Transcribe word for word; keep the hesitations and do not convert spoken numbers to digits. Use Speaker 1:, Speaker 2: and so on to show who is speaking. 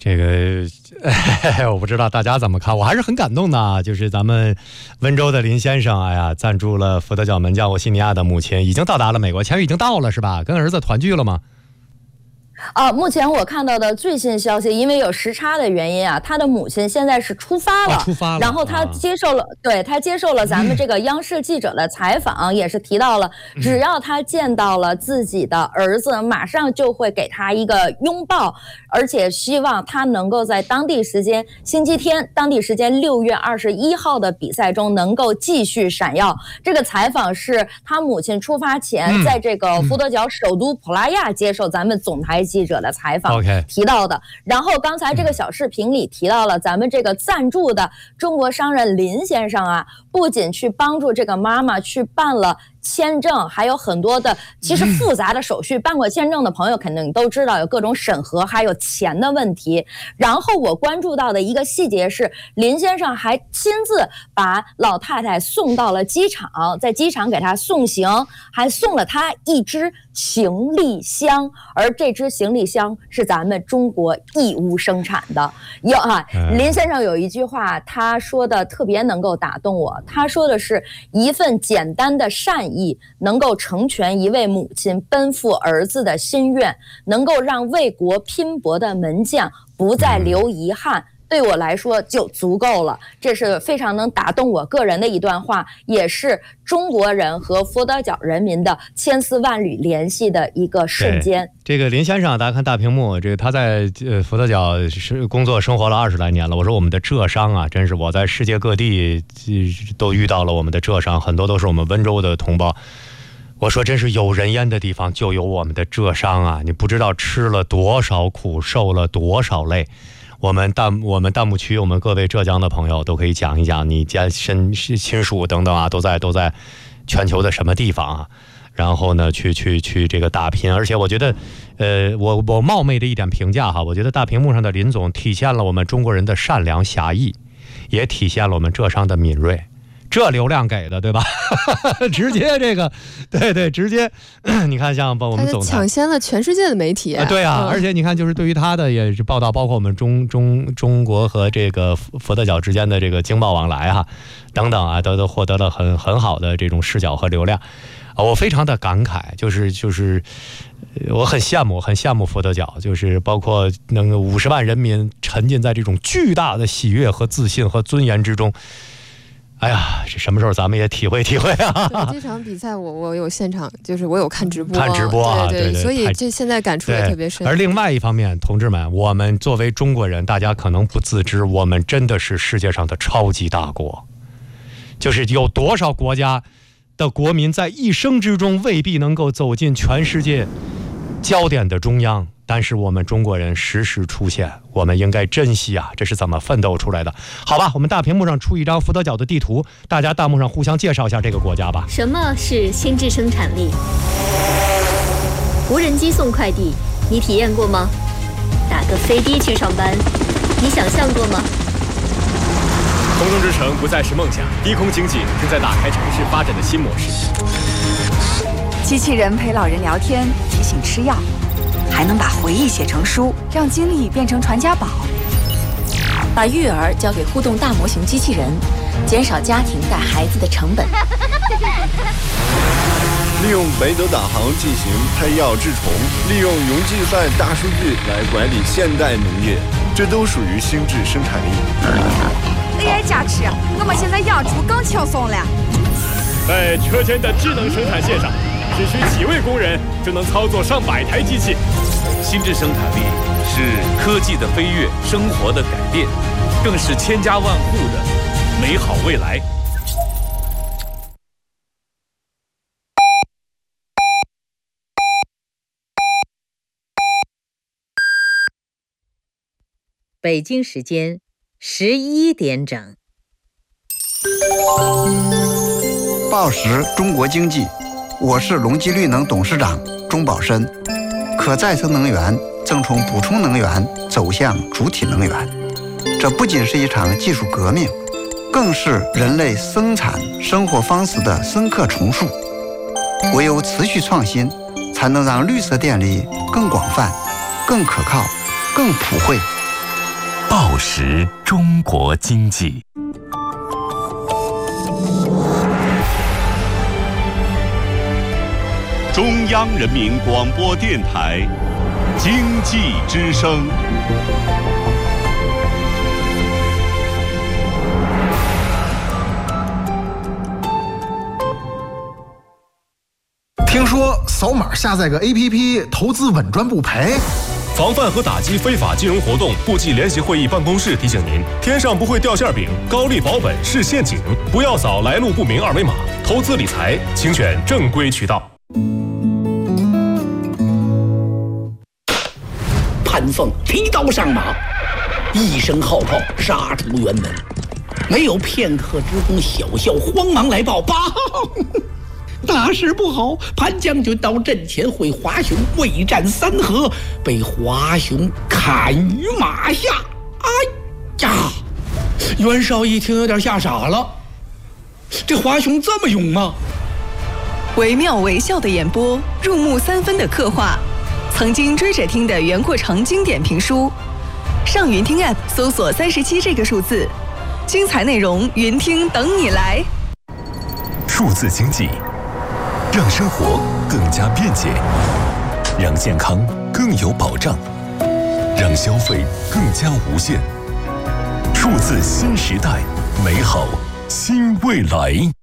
Speaker 1: 这个、哎、我不知道大家怎么看，我还是很感动的。就是咱们温州的林先生，哎呀，赞助了佛得角门将沃西尼亚的母亲，已经到达了美国，钱宇已经到了是吧？跟儿子团聚了吗？
Speaker 2: 啊，目前我看到的最新消息，因为有时差的原因啊，他的母亲现在是出发了，
Speaker 1: 哦、出发了，
Speaker 2: 然后他接受了，啊、对他接受了咱们这个央视记者的采访，嗯、也是提到了，只要他见到了自己的儿子，马上就会给他一个拥抱，而且希望他能够在当地时间星期天，当地时间六月二十一号的比赛中能够继续闪耀。这个采访是他母亲出发前，在这个佛得角首都普拉亚接受咱们总台记者的采访提到的。然后刚才这个小视频里提到了咱们这个赞助的中国商人林先生啊，不仅去帮助这个妈妈去办了签证，还有很多的其实复杂的手续，办过签证的朋友肯定都知道有各种审核还有钱的问题。然后我关注到的一个细节是，林先生还亲自把老太太送到了机场，在机场给她送行，还送了她一只行李箱，而这只行李箱是咱们中国义乌生产的。有啊，林先生有一句话他说的特别能够打动我，他说的是一份简单的善意能够成全一位母亲奔赴儿子的心愿，能够让为国拼搏的门将不再留遗憾，对我来说就足够了。这是非常能打动我个人的一段话，也是中国人和佛得角人民的千丝万缕联系的一个瞬间。
Speaker 1: 这个林先生，大家看大屏幕，这个他在呃佛得角是工作生活了二十来年了。我说我们的浙商啊，真是我在世界各地都遇到了我们的浙商，很多都是我们温州的同胞。我说真是有人烟的地方就有我们的浙商啊，你不知道吃了多少苦，受了多少累。我们弹我们弹幕区，我们各位浙江的朋友都可以讲一讲，你家亲亲属等等啊，都在都在全球的什么地方啊？然后呢，去去去这个打拼。而且我觉得，呃，我我冒昧的一点评价哈，我觉得大屏幕上的林总体现了我们中国人的善良侠义，也体现了我们浙商的敏锐。这流量给的对吧？直接这个，对对，直接，你看像我们总台
Speaker 3: 抢先了全世界的媒体啊，
Speaker 1: 啊对啊、嗯，而且你看，就是对于他的也是报道，包括我们中中中国和这个佛得角之间的这个经贸往来哈、啊，等等啊，都都获得了很很好的这种视角和流量啊，我非常的感慨，就是就是我很羡慕，很羡慕佛得角，就是包括能五十万人民沉浸在这种巨大的喜悦和自信和尊严之中。哎呀，这什么时候咱们也体会体会啊？
Speaker 3: 这场比赛我我有现场，就是我有看直播，
Speaker 1: 看直播啊，
Speaker 3: 对
Speaker 1: 对,
Speaker 3: 对, 对，所以这现在感触也特别深。
Speaker 1: 而另外一方面，同志们，我们作为中国人，大家可能不自知，我们真的是世界上的超级大国，就是有多少国家的国民在一生之中未必能够走进全世界焦点的中央。但是我们中国人时时出现，我们应该珍惜啊！这是怎么奋斗出来的？好吧，我们大屏幕上出一张佛得角的地图，大家弹幕上互相介绍一下这个国家吧。
Speaker 4: 什么是心智生产力？无人机送快递，你体验过吗？打个飞的去上班，你想象过吗？
Speaker 5: 空中之城不再是梦想，低空经济正在打开城市发展的新模式。
Speaker 6: 机器人陪老人聊天，提醒吃药。还能把回忆写成书，让经历变成传家宝。
Speaker 7: 把育儿交给互动大模型机器人，减少家庭带孩子的成本。
Speaker 8: 利用北斗导航进行配药治虫，利用云计算大数据来管理现代农业，这都属于心智生产力。
Speaker 6: A I 加持，我们现在养猪更轻松了。
Speaker 5: 在车间的智能生产线上，只需几位工人就能操作上百台机器。
Speaker 9: 心智生产力是科技的飞跃，生活的改变，更是千家万户的美好未来。
Speaker 10: 北京时间十一点整。
Speaker 11: 报时中国经济，我是隆基绿能董事长钟宝申。可再生能源正从补充能源走向主体能源，这不仅是一场技术革命，更是人类生产生活方式的深刻重塑。唯有持续创新，才能让绿色电力更广泛、更可靠、更普惠。
Speaker 12: 报时中国经济。
Speaker 13: 中央人民广播电台经济之声。
Speaker 14: 听说扫码下载个 A P P 投资稳赚不赔。
Speaker 15: 防范和打击非法金融活动，部际联席会议办公室提醒您：天上不会掉馅饼，高利保本是陷阱，不要扫来路不明二维码。投资理财，请选正规渠道。
Speaker 16: 潘凤提刀上马，一声号炮杀出辕门，没有片刻之功，小校慌忙来报：报，大事不好！潘将军到阵前会华雄未战三合，被华雄砍于马下。哎呀！袁绍一听有点吓傻了，这华雄这么勇吗？
Speaker 17: 惟妙惟肖的演播，入木三分的刻画，曾经追着听的袁阔成经典评书。上云听 App 搜索三十七这个数字，精彩内容云听等你来。
Speaker 12: 数字经济，让生活更加便捷，让健康更有保障，让消费更加无限。数字新时代，美好新未来。